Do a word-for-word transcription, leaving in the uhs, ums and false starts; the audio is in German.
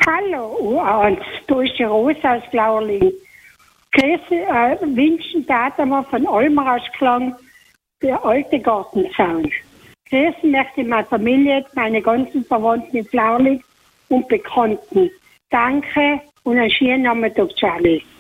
Hallo, Hans, du bist die Rosa aus Blauerling. Grüße, äh, wünschen Tata mal von Olmerausklang der alte Gartenzaun. Grüßen möchte meine Familie, meine ganzen Verwandten in Blauerling und Bekannten. Danke und einen schönen Nachmittag, Charlie.